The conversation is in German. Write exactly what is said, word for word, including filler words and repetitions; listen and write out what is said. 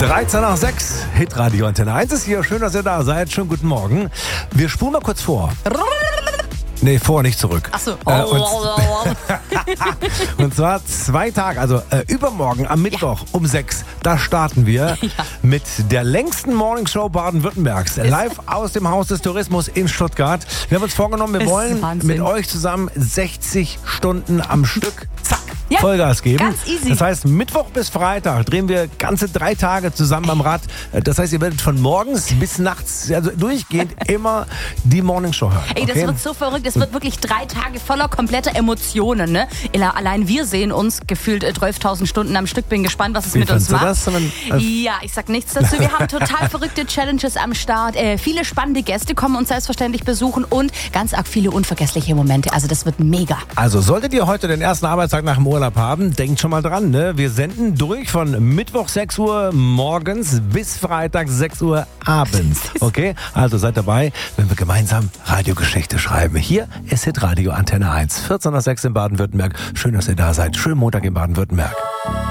dreizehn nach sechs, Hitradio Antenne eins ist hier. Schön, dass ihr da seid. Schönen guten Morgen. Wir spulen mal kurz vor. Nee, vor, nicht zurück. Ach so. Äh, und, und zwar zwei Tage, also äh, übermorgen am Mittwoch ja. um sechs, da starten wir ja. mit der längsten Morningshow Baden-Württembergs. Live aus dem Haus des Tourismus in Stuttgart. Wir haben uns vorgenommen, wir wollen mit euch zusammen sechzig Stunden am Stück, zack, ja, Vollgas geben. Ganz easy. Das heißt, Mittwoch bis Freitag drehen wir ganze drei Tage zusammen am Rad. Das heißt, ihr werdet von morgens bis nachts, also durchgehend immer die Morningshow hören. Ey, das okay? wird so verrückt. Es wird wirklich drei Tage voller kompletter Emotionen. Ne? Allein wir sehen uns gefühlt zwölftausend Stunden am Stück. Bin gespannt, was es Wie mit uns macht. Das? Sondern, äh ja, ich sag nichts dazu. Wir haben total verrückte Challenges am Start. Äh, viele spannende Gäste kommen uns selbstverständlich besuchen und ganz arg viele unvergessliche Momente. Also das wird mega. Also solltet ihr heute den ersten Arbeitstag nach dem Urlaub haben, denkt schon mal dran. Ne? Wir senden durch von Mittwoch sechs Uhr morgens bis Freitag sechs Uhr abends. Okay? Also seid dabei, wenn wir gemeinsam Radiogeschichte schreiben. Hier ist Hitradio Antenne eins. vierzehn nach sechs in Baden-Württemberg. Schön, dass ihr da seid. Schönen Montag in Baden-Württemberg.